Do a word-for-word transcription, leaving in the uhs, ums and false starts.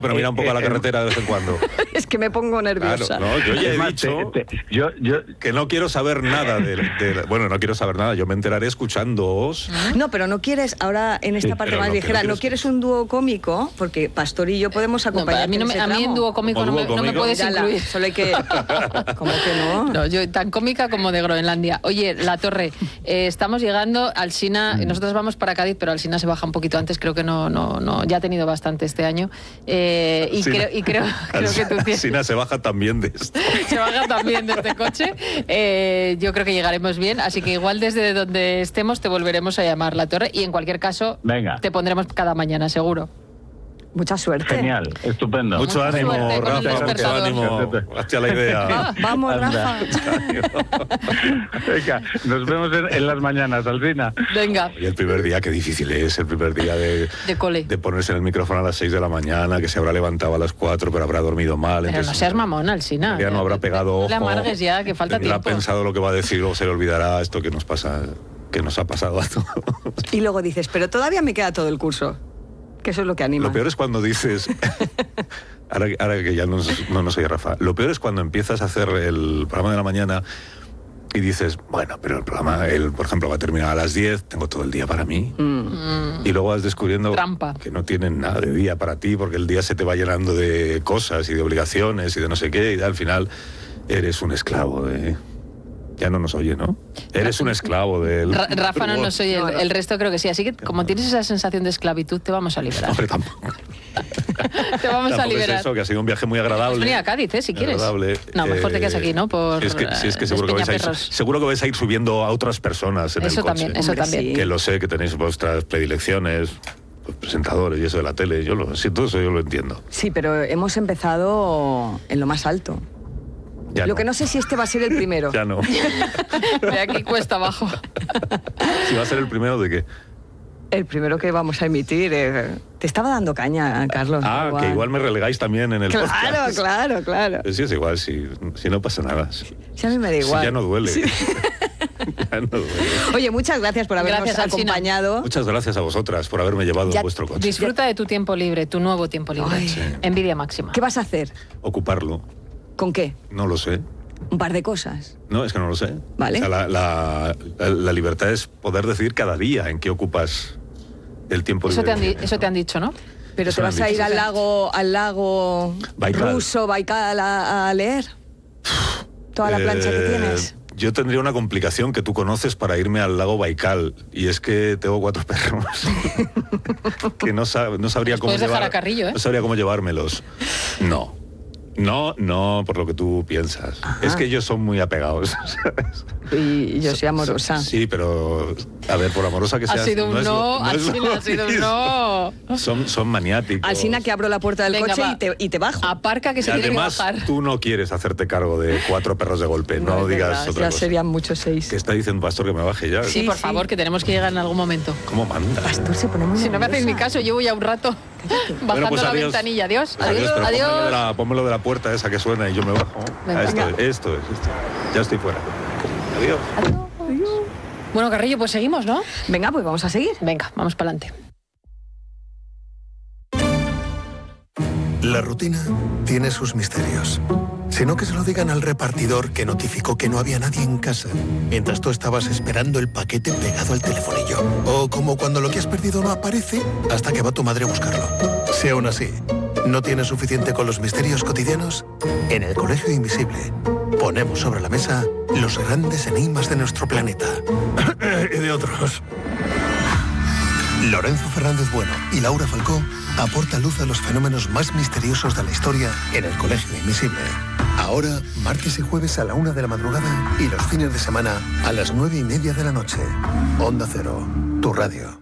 Pero mira un poco eh, a la carretera de vez en cuando. Es que me pongo nerviosa. Claro, no, yo ya he más, dicho te, te, yo, yo... que no quiero saber nada de, de... Bueno, no quiero saber nada, yo me enteraré escuchándoos. No, pero no quieres, ahora en esta sí, parte más ligera, no, no quieres un dúo cómico, porque Pastor y yo podemos acompañar. No, a mí, no me, a mí en dúo cómico, no, dúo me, cómico no me puedes Mírala, incluir. Solo hay que... ¿Cómo que no? No, yo tan cómica como de Groenlandia. Oye, La Torre, eh, estamos llegando, Alsina, mm. nosotros vamos para Cádiz, pero Alsina se baja un poquito antes, creo que no, no, no ya ha tenido bastante este año. Eh, y, creo, y creo, creo que tú tienes... Alsina se baja también de esto. Se baja también de este coche. Eh, yo creo que llegaremos bien, así que igual desde donde estemos te volveremos a llamar, La Torre, y en cualquier caso Venga. te pondremos cada mañana, seguro. Mucha suerte. Genial, estupendo. Mucho Mucha ánimo, suerte, Rafa, mucho ánimo. Hacia la idea. Va, vamos, Rafa. Venga, nos vemos en, en las mañanas, Alsina. Venga. Y el primer día, qué difícil es, el primer día de, de cole. De ponerse en el micrófono a las seis de la mañana, que se habrá levantado a las cuatro, pero habrá dormido mal. Pero entonces, no seas mamón, Alsina. Ya no habrá pegado ojo. No le amargues ya, que falta tiempo. Ha pensado lo que va a decir, luego se le olvidará esto que nos pasa, que nos ha pasado a todos. Y luego dices, pero todavía me queda todo el curso. Que eso es lo que anima. Lo peor es cuando dices, ahora, ahora que ya no, no, no soy Rafa, lo peor es cuando empiezas a hacer el programa de la mañana y dices, bueno, pero el programa, el, por ejemplo, va a terminar a las diez, tengo todo el día para mí. Mm. Y luego vas descubriendo Trampa. que no tienen nada de día para ti, porque el día se te va llenando de cosas y de obligaciones y de no sé qué, y al final eres un esclavo de... Ya no nos oye, ¿no? Eres un esclavo del... Ra Rafa no nos oye, el, el resto creo que sí. Así que como tienes esa sensación de esclavitud, te vamos a liberar. Hombre, tampoco. Te vamos tampoco a liberar. Es eso, que ha sido un viaje muy agradable. Pues venir a Cádiz, ¿eh? Si quieres. Agradable. No, mejor eh, te quedas aquí, ¿no? Por si es que, si es que seguro, que vais a ir, seguro que vais a ir subiendo a otras personas en eso el coche. También, eso Hombre, también. Sí. Que lo sé, que tenéis vuestras predilecciones, pues, presentadores y eso de la tele. Yo lo siento, eso yo lo entiendo. Sí, pero hemos empezado en lo más alto. Ya Lo no. que no sé si este va a ser el primero. Ya no. De aquí cuesta abajo. Si va a ser el primero, ¿de qué? El primero que vamos a emitir. Eh, te estaba dando caña, Carlos. Ah, igual. que igual me relegáis también en el claro, podcast. Claro, claro, Sí, es igual, si, si no pasa nada. Si, sí, a mí me da igual. Si ya no duele. Sí. Ya no duele. Oye, muchas gracias por habernos Gracias, acompañado. Muchas gracias a vosotras por haberme llevado Ya, en vuestro coche. Disfruta de tu tiempo libre, tu nuevo tiempo libre. Ay. Sí. Envidia máxima. ¿Qué vas a hacer? Ocuparlo. ¿Con qué? No lo sé. Un par de cosas. No, es que no lo sé. Vale. O sea, la, la, la, la libertad es poder decidir cada día en qué ocupas el tiempo Eso te, libre. han eso te han dicho, ¿no? Pero Eso te me vas han a ir dicho. al lago, al lago Baikal. ruso, Baikal, a, a leer. Toda la plancha que Eh, tienes. Yo tendría una complicación que tú conoces para irme al lago Baikal, y es que tengo cuatro perros que no, sab, no sabría Los cómo puedes dejar llevar, a Carrillo, ¿eh? no sabría cómo llevármelos. No. No, no, por lo que tú piensas. Ajá. Es que ellos son muy apegados, ¿sabes? Y yo soy amorosa. Sí, pero a ver, por amorosa que Ha seas... sido un es no, lo- no es Alsina, lo ha sido un mismo. no. Son, son maniáticos. Alsina, que abro la puerta del Venga, coche va. y te, y te bajo. Aparca que Y se tiene que además, bajar. tú no quieres hacerte cargo de cuatro perros de golpe, no, es digas verdad, otra ya cosa. serían muchos seis. Que está diciendo Pastor que me baje ya. Sí, Sí, por sí. favor, que tenemos que llegar en algún momento. ¿Cómo manda? Pastor se pone muy Si no me hacéis ni nerviosa. caso, yo voy a un rato bajando Bueno, pues la adiós. ventanilla. Adiós, Pues adiós, pero adiós. Pónmelo de, la, pónmelo de la puerta esa que suena y yo me bajo. Venga. Ah, esto, es, esto es, esto. Ya estoy fuera. Adiós. Bueno, Carrillo, pues seguimos, ¿no? Venga, pues vamos a seguir. Venga, vamos para adelante. La rutina tiene sus misterios. Si no, que se lo digan al repartidor que notificó que no había nadie en casa mientras tú estabas esperando el paquete pegado al telefonillo. O como cuando lo que has perdido no aparece hasta que va tu madre a buscarlo. Si aún así no tienes suficiente con los misterios cotidianos, en el Colegio Invisible ponemos sobre la mesa los grandes enigmas de nuestro planeta. Y de otros. Lorenzo Fernández Bueno y Laura Falcó aportan luz a los fenómenos más misteriosos de la historia en el Colegio Invisible. Ahora, martes y jueves a la una de la madrugada y los fines de semana a las nueve y media de la noche. Onda Cero, tu radio.